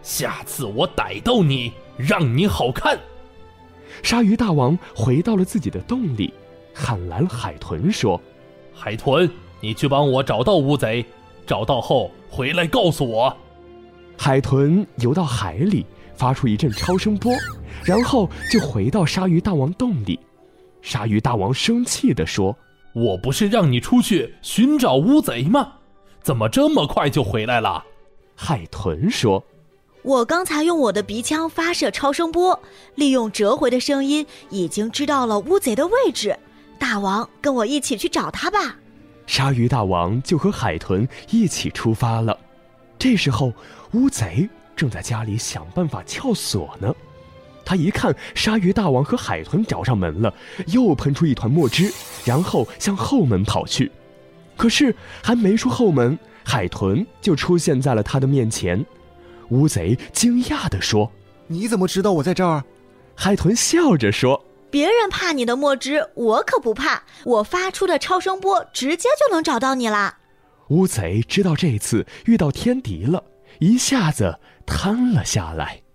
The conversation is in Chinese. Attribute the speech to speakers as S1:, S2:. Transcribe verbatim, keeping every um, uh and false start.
S1: 下次我逮到你，让你好看。
S2: 鲨鱼大王回到了自己的洞里，喊来了海豚说：
S1: 海豚，你去帮我找到乌贼，找到后回来告诉我。
S2: 海豚游到海里，发出一阵超声波，然后就回到鲨鱼大王洞里。鲨鱼大王生气地说：
S1: 我不是让你出去寻找乌贼吗？怎么这么快就回来了？
S2: 海豚说：
S3: 我刚才用我的鼻腔发射超声波，利用折回的声音已经知道了乌贼的位置。大王，跟我一起去找他吧。
S2: 鲨鱼大王就和海豚一起出发了。这时候乌贼正在家里想办法撬锁呢。他一看鲨鱼大王和海豚找上门了，又喷出一团墨汁，然后向后门跑去。可是还没出后门，海豚就出现在了他的面前。乌贼惊讶地说：
S4: 你怎么知道我在这儿？
S2: 海豚笑着说：
S3: 别人怕你的墨汁，我可不怕，我发出的超声波直接就能找到你啦。
S2: 乌贼知道这次遇到天敌了，一下子瘫了下来。